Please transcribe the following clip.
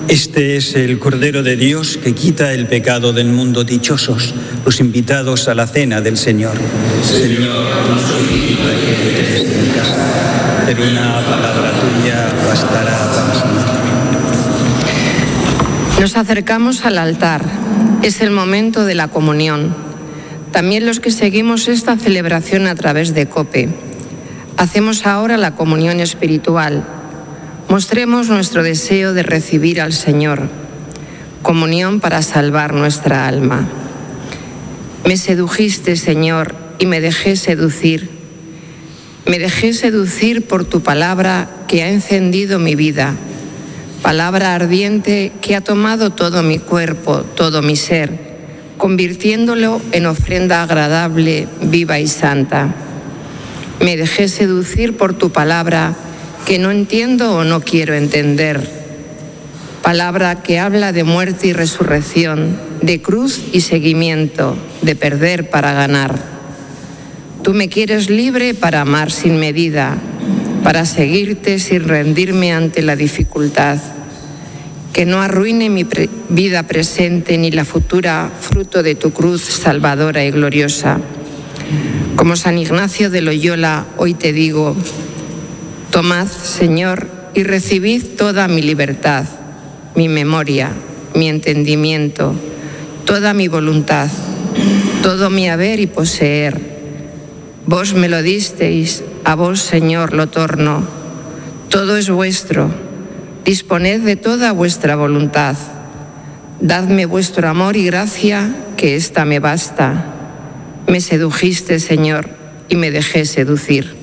Este es el Cordero de Dios que quita el pecado del mundo. Dichosos los invitados a la cena del Señor. Señor, no soy digno de que entres en mi casa, pero una palabra tuya bastará para sanarme. Nos acercamos al altar. Es el momento de la comunión. También los que seguimos esta celebración a través de COPE. Hacemos ahora la comunión espiritual. Mostremos nuestro deseo de recibir al Señor. Comunión para salvar nuestra alma. Me sedujiste, Señor, y me dejé seducir. Me dejé seducir por tu palabra que ha encendido mi vida. Palabra ardiente que ha tomado todo mi cuerpo, todo mi ser, convirtiéndolo en ofrenda agradable, viva y santa. Me dejé seducir por tu palabra que no entiendo o no quiero entender. Palabra que habla de muerte y resurrección, de cruz y seguimiento, de perder para ganar. Tú me quieres libre para amar sin medida, para seguirte sin rendirme ante la dificultad. Que no arruine mi vida presente ni la futura, fruto de tu cruz salvadora y gloriosa. Como San Ignacio de Loyola, hoy te digo: tomad, Señor, y recibid toda mi libertad, mi memoria, mi entendimiento, toda mi voluntad, todo mi haber y poseer. Vos me lo disteis, a vos, Señor, lo torno. Todo es vuestro. Disponed de toda vuestra voluntad. Dadme vuestro amor y gracia, que ésta me basta. Me sedujiste, Señor, y me dejé seducir.